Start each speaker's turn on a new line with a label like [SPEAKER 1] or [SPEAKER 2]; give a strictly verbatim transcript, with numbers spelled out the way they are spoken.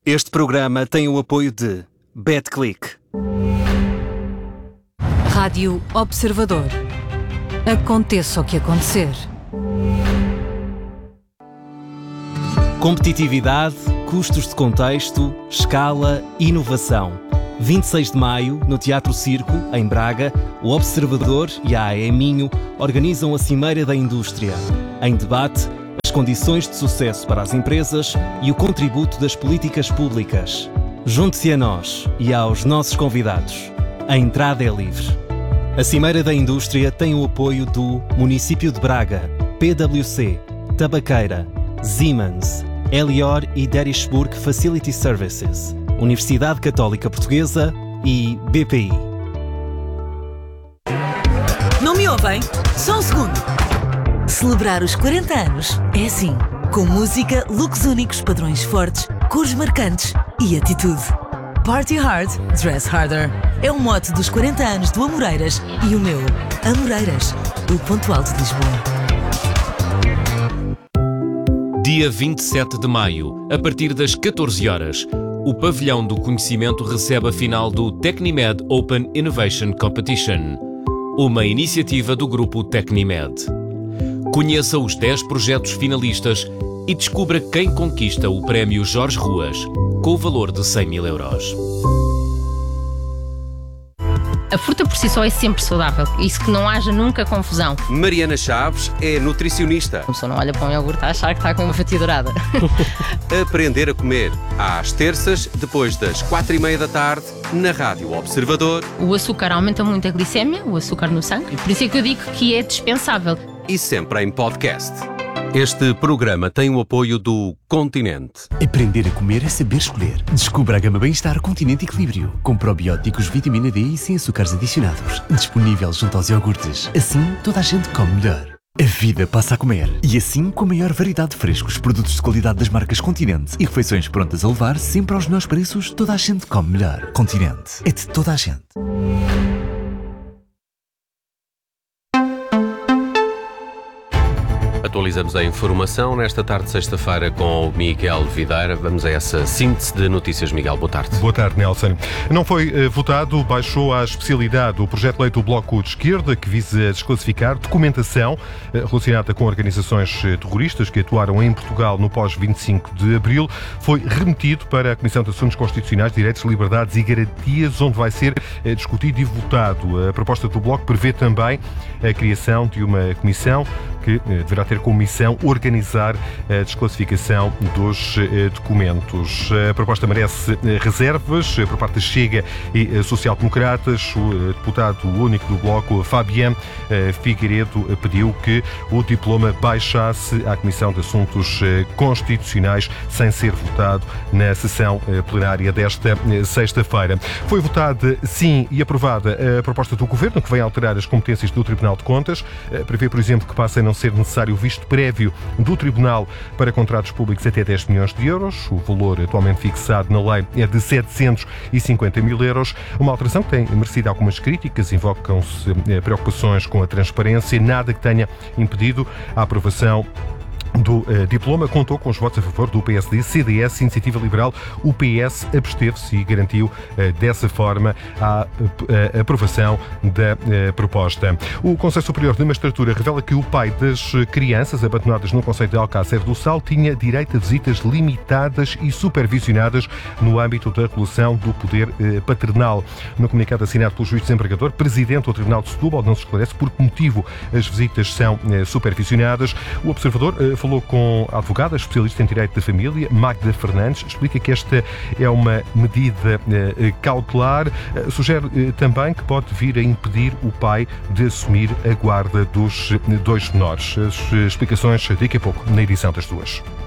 [SPEAKER 1] Este programa tem o apoio de BetClick.
[SPEAKER 2] Rádio Observador. Aconteça o que acontecer.
[SPEAKER 1] Competitividade, custos de contexto, escala, inovação. vinte e seis de maio, no Teatro Circo, em Braga, o Observador e a A E Minho organizam a Cimeira da Indústria. Em debate, as condições de sucesso para as empresas e o contributo das políticas públicas. Junte-se a nós e aos nossos convidados. A entrada é livre. A Cimeira da Indústria tem o apoio do Município de Braga, P W C, Tabaqueira, Siemens, Elior e Derishburg Facility Services, Universidade Católica Portuguesa e B P I.
[SPEAKER 3] Não me ouvem? Só um segundo.
[SPEAKER 4] Celebrar os quarenta anos é assim, com música, looks únicos, padrões fortes, cores marcantes e atitude. Party hard, dress harder. É o mote dos quarenta anos do Amoreiras e o meu, Amoreiras, o ponto alto de Lisboa.
[SPEAKER 5] Dia vinte e sete de maio, a partir das catorze horas, o Pavilhão do Conhecimento recebe a final do Tecnimed Open Innovation Competition, uma iniciativa do grupo Tecnimed. Conheça os dez projetos finalistas e descubra quem conquista o prémio Jorge Ruas, com o valor de cem mil euros.
[SPEAKER 6] A fruta por si só é sempre saudável, isso que não haja nunca confusão.
[SPEAKER 7] Mariana Chaves é nutricionista.
[SPEAKER 6] A pessoa não olha para um iogurte a achar que está com uma fatia dourada.
[SPEAKER 7] Aprender a comer, às terças, depois das quatro e meia da tarde, na Rádio Observador.
[SPEAKER 6] O açúcar aumenta muito a glicémia, o açúcar no sangue, por isso é que eu digo que é dispensável.
[SPEAKER 7] E sempre em podcast. Este programa tem o apoio do Continente.
[SPEAKER 8] Aprender a comer é saber escolher. Descubra a gama Bem-Estar Continente Equilíbrio, com probióticos, vitamina D e sem açúcares adicionados. Disponível junto aos iogurtes. Assim, toda a gente come melhor. A vida passa a comer. E assim, com a maior variedade de frescos, produtos de qualidade das marcas Continente e refeições prontas a levar, sempre aos melhores preços, toda a gente come melhor. Continente. É de toda a gente.
[SPEAKER 7] Atualizamos a informação nesta tarde de sexta-feira com o Miguel Videira. Vamos a essa síntese de notícias. Miguel, boa tarde.
[SPEAKER 9] Boa tarde, Nelson. Não foi uh, votado, baixou à especialidade o projeto de lei do Bloco de Esquerda que visa desclassificar documentação uh, relacionada com organizações uh, terroristas que atuaram em Portugal no pós vinte e cinco de abril. Foi remetido para a Comissão de Assuntos Constitucionais, Direitos, Liberdades e Garantias, onde vai ser uh, discutido e votado. A proposta do Bloco prevê também a criação de uma comissão que uh, deverá ter como missão organizar a desclassificação dos documentos. A proposta merece reservas por parte da Chega e Social-Democratas. O deputado único do Bloco, Fabián Figueiredo, pediu que o diploma baixasse à Comissão de Assuntos Constitucionais sem ser votado na sessão plenária desta sexta-feira. Foi votada, sim, e aprovada a proposta do Governo, que vem alterar as competências do Tribunal de Contas. Prevê, por exemplo, que passe a não ser necessário visto prévio do Tribunal para contratos públicos até dez milhões de euros. O valor atualmente fixado na lei é de setecentos e cinquenta mil euros. Uma alteração que tem merecido algumas críticas, invocam-se preocupações com a transparência, nada que tenha impedido a aprovação do uh, diploma. Contou com os votos a favor do P S D, C D S, Iniciativa Liberal. O P S absteve-se e garantiu uh, dessa forma a, a, a aprovação da uh, proposta. O Conselho Superior de Magistratura revela que o pai das crianças abandonadas no concelho de Alcácer do Sal tinha direito a visitas limitadas e supervisionadas no âmbito da regulação do poder uh, paternal. No comunicado assinado pelo juiz desembargador, presidente do Tribunal de Setúbal, não se esclarece por que motivo as visitas são uh, supervisionadas. O observador uh, falou com a advogada especialista em direito da família, Magda Fernandes, explica que esta é uma medida eh, cautelar, eh, sugere eh, também que pode vir a impedir o pai de assumir a guarda dos eh, dois menores. As explicações daqui a pouco na edição das duas.